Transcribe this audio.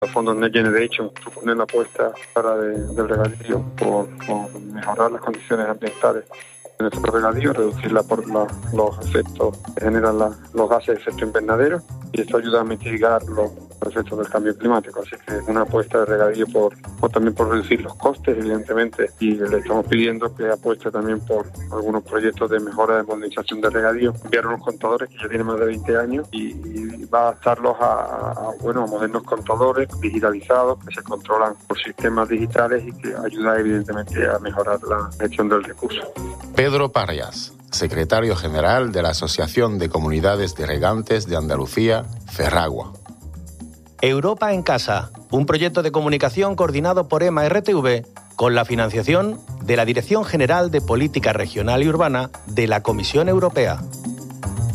Los fondos Next Generation suponen la apuesta del regadío por mejorar las condiciones ambientales de nuestro regadío, reducir los efectos que generan los gases de efecto invernadero, y esto ayuda a mitigar los efectos del cambio climático. Así que una apuesta de regadío también por reducir los costes, evidentemente, y le estamos pidiendo que apueste también por algunos proyectos de mejora de modernización de regadío. Enviar unos contadores que ya tienen más de 20 años y va a adaptarlos a modernos contadores digitalizados que se controlan por sistemas digitales y que ayuda evidentemente a mejorar la gestión del recurso. Pedro Parras, secretario general de la Asociación de Comunidades de Regantes de Andalucía, Ferragua. Europa en Casa, un proyecto de comunicación coordinado por EMA-RTV con la financiación de la Dirección General de Política Regional y Urbana de la Comisión Europea.